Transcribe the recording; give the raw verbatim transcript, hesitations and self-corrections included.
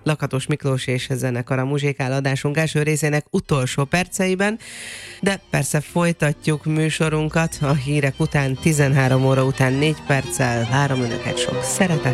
Lakatos Miklós és zenekara muzsikál adásunk első részének utolsó perceiben, de persze folytatjuk műsorunkat a hírek után, tizenhárom óra után négy perccel. Várom önöket sok szeretettel.